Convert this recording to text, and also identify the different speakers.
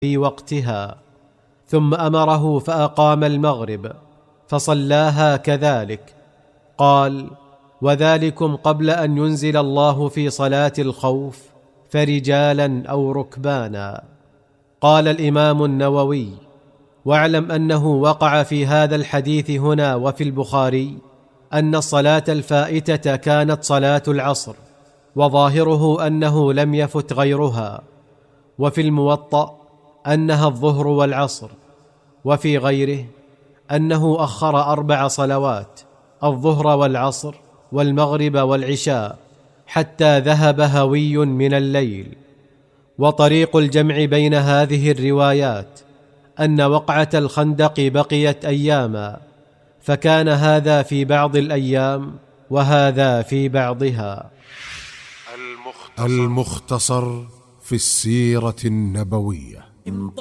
Speaker 1: في وقتها، ثم أمره فأقام المغرب فصلاها كذلك. قال: وذلكم قبل أن ينزل الله في صلاة الخوف فرجالا أو ركبانا. قال الإمام النووي: واعلم أنه وقع في هذا الحديث هنا وفي البخاري أن الصلاة الفائتة كانت صلاة العصر، وظاهره أنه لم يفت غيرها، وفي الموطأ أنها الظهر والعصر، وفي غيره أنه أخر 4 صلوات: الظهر والعصر والمغرب والعشاء، حتى ذهب هوي من الليل. وطريق الجمع بين هذه الروايات أن وقعة الخندق بقيت أياما، فكان هذا في بعض الأيام وهذا في بعضها.
Speaker 2: المختصر في السيرة النبوية.